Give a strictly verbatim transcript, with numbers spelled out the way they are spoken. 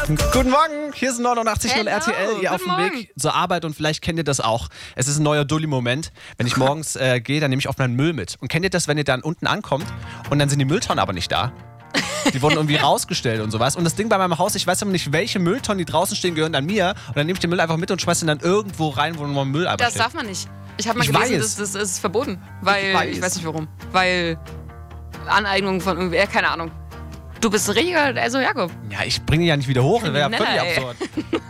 Guten Morgen, hier ist neunundachtzig Komma null Hello, R T L, ihr auf dem guten Weg zur Arbeit und vielleicht kennt ihr das auch. Es ist ein neuer Dulli-Moment. Wenn ich morgens äh, gehe, dann nehme ich oft meinen Müll mit. Und kennt ihr das, wenn ihr dann unten ankommt und dann sind die Mülltonnen aber nicht da? Die wurden irgendwie rausgestellt und sowas. Und das Ding bei meinem Haus, ich weiß aber nicht, welche Mülltonnen, die draußen stehen, gehören dann mir. Und dann nehme ich den Müll einfach mit und schmeiße ihn dann irgendwo rein, wo mein Müll aber Das steht. darf man nicht. Ich habe mal Ich gelesen, weiß. das, das ist verboten. Weil, Ich weiß. ich weiß nicht warum. Weil Aneignung von irgendwer, keine Ahnung. Du bist ein richtiger, also Jakob. Ja, ich bringe ihn ja nicht wieder hoch, das wäre ja völlig Krimineller, ey. absurd.